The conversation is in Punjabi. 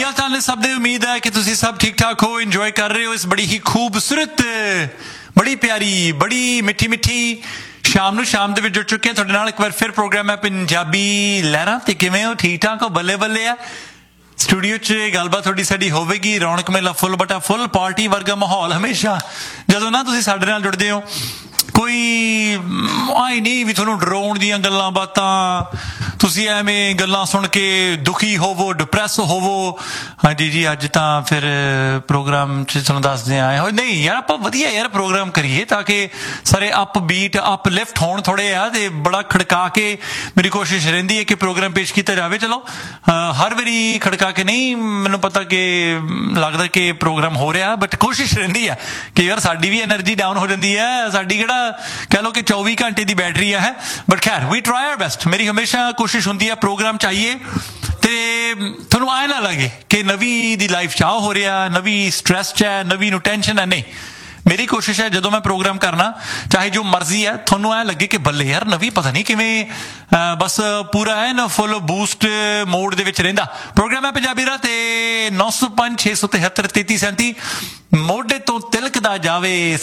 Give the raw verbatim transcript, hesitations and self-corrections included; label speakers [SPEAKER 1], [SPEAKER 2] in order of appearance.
[SPEAKER 1] हाल चाल ने सब ने उम्मीद है कि तुसी सब ठीक ठाक हो इंजॉय कर रहे हो इस बड़ी ही खूबसूरत बड़ी प्यारी बड़ी मिठी मिठी शाम ਨੂੰ ਸ਼ਾਮ ਦੇ ਵਿੱਚ ਜੁੜ ਚੁੱਕੇ ਹਾਂ ਤੁਹਾਡੇ ਨਾਲ ਇੱਕ ਵਾਰ ਫਿਰ ਪ੍ਰੋਗਰਾਮ ਹੈ ਪੰਜਾਬੀ ਲਹਿਰਾਂ ਤੇ ਕਿਵੇਂ ਹੋ ਠੀਕ ਠਾਕ ਹੋ ਬੱਲੇ ਬੱਲੇ ਆ ਸਟੂਡੀਓ 'ਚ ਗੱਲਬਾਤ ਤੁਹਾਡੀ ਸਾਡੀ ਹੋਵੇਗੀ ਰੌਣਕ ਮੇਲਾ ਫੁੱਲ ਬਟਾ ਫੁੱਲ ਪਾਰਟੀ ਵਰਗਾ ਮਾਹੌਲ ਹਮੇਸ਼ਾ ਜਦੋਂ ਨਾ ਤੁਸੀਂ ਸਾਡੇ ਨਾਲ ਜੁੜਦੇ ਹੋ ਕੋਈ ਆਈ ਨਹੀਂ ਵੀ ਤੁਹਾਨੂੰ ਡਰਾਉਣ ਦੀਆਂ ਗੱਲਾਂ ਬਾਤਾਂ ਤੁਸੀਂ ਐਵੇਂ ਗੱਲਾਂ ਸੁਣ ਕੇ ਦੁਖੀ ਹੋਵੋ ਡਿਪਰੈਸ ਹੋਵੋ ਹਾਂਜੀ ਜੀ ਅੱਜ ਤਾਂ ਫਿਰ ਪ੍ਰੋਗਰਾਮ 'ਚ ਤੁਹਾਨੂੰ ਦੱਸਦੇ ਆਏ ਹੋ ਨਹੀਂ ਯਾਰ ਆਪਾਂ ਵਧੀਆ ਯਾਰ ਪ੍ਰੋਗਰਾਮ ਕਰੀਏ ਤਾਂ ਕਿ ਸਾਰੇ ਅਪ ਬੀਟ ਅਪ ਲਿਫਟ ਹੋਣ ਥੋੜ੍ਹੇ ਆ ਅਤੇ ਬੜਾ ਖੜਕਾ ਕੇ ਮੇਰੀ ਕੋਸ਼ਿਸ਼ ਰਹਿੰਦੀ ਹੈ ਕਿ ਪ੍ਰੋਗਰਾਮ ਪੇਸ਼ ਕੀਤਾ ਜਾਵੇ ਚਲੋ ਹਰ ਵਾਰੀ ਖੜਕਾ ਕੇ ਨਹੀਂ ਮੈਨੂੰ ਪਤਾ ਕਿ ਲੱਗਦਾ ਕਿ ਪ੍ਰੋਗਰਾਮ ਹੋ ਰਿਹਾ ਬਟ ਕੋਸ਼ਿਸ਼ ਰਹਿੰਦੀ ਆ ਕਿ ਯਾਰ ਸਾਡੀ ਵੀ ਐਨਰਜੀ ਡਾਊਨ ਹੋ ਜਾਂਦੀ ਹੈ ਸਾਡੀ ਕਿਹੜਾ ਕਹਿ ਲਓ ਕਿ ਚੌਵੀ ਘੰਟੇ ਦੀ ਬੈਟਰੀ ਹੈ ਬਟ ਖੈਰ ਵੀ ਟਰਾਈ ਆਰ ਬੈਸਟ ਮੇਰੀ ਹਮੇਸ਼ਾ ਕੋਸ਼ਿਸ਼ ਹੁੰਦੀ ਹੈ ਪ੍ਰੋਗਰਾਮ ਚਾਹੀਏ ਤੇ ਤੁਹਾਨੂੰ ਆਏ ਨਾ ਲੱਗੇ ਕਿ ਨਵੀਂ ਦੀ ਲਾਈਫ 'ਚ ਆ ਹੋ ਰਿਹਾ ਨਵੀਂ ਸਟਰੈਸ 'ਚ ਹੈ ਨਵੀਂ ਨੂੰ ਟੈਨਸ਼ਨ ਹੈ ਨਹੀਂ ਮੇਰੀ ਕੋਸ਼ਿਸ਼ ਹੈ ਜਦੋਂ ਮੈਂ ਪ੍ਰੋਗਰਾਮ ਕਰਨਾ ਚਾਹੇ ਜੋ ਮਰਜ਼ੀ ਹੈ ਤੁਹਾਨੂੰ ਐਂ ਲੱਗੇ ਕਿ ਬੱਲੇ ਯਾਰ ਨਵੀਂ ਪਤਾ ਨਹੀਂ ਕਿਵੇਂ ਬਸ ਪੂਰਾ ਹੈ ਨਾ ਫੁੱਲ ਬੂਸਟ ਮੋਡ ਦੇ ਵਿੱਚ ਰਹਿੰਦਾ ਪ੍ਰੋਗਰਾਮ ਹੈ ਪੰਜਾਬੀ ਦਾ ਤੇ ਨੌ ਸੌ ਪੰਜ ਛੇ ਸੌ ਤਿਹੱਤਰ ਤੇਤੀ ਸੈਂਤੀ ਮੋਢੇ ਤੋਂ ਤਿਲਕਦਾ ਜਾਵੇ